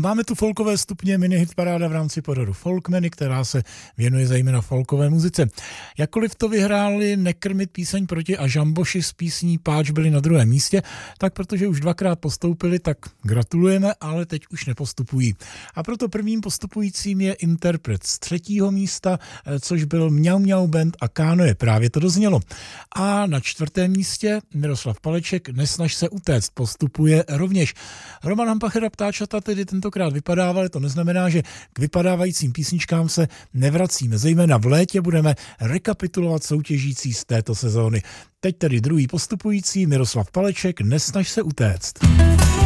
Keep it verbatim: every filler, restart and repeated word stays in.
máme tu folkové stupně mini hit paráda v rámci pořadu Folkmeny, která se věnuje zejména folkové muzice. Jakkoliv to vyhráli Nekrmit píseň proti a Žamboši s písní Páč byli na druhém místě, tak protože už dvakrát postoupili, tak gratulujeme, ale teď už nepostupují. A proto prvním postupujícím je interpret z třetího místa, což byl Mňau Mňau Band a Kánoe. Právě to doznělo. A na čtvrtém místě Miroslav Paleček Nesnaž se utéct postupuje rovněž. Roman Hampachera Ptáčata tedy tentokrát vypadával, to neznamená, že k vypadávajícím písničkám se nevracíme. Zejména v létě budeme rekapitulovat soutěžící z této sezóny. Teď tedy druhý postupující Miroslav Paleček Nesnaž se utéct.